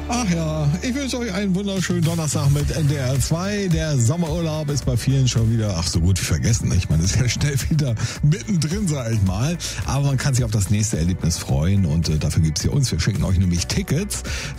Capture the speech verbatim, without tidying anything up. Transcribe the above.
Ach ja, ich wünsche euch einen wunderschönen Donnerstag mit N D R zwei. Der Sommerurlaub ist bei vielen schon wieder, ach so gut wie vergessen. Ich meine, ist ja schnell wieder mittendrin, sag ich mal. Aber man kann sich auf das nächste Erlebnis freuen und äh, dafür gibt's hier uns. Wir schenken euch nämlich Tickets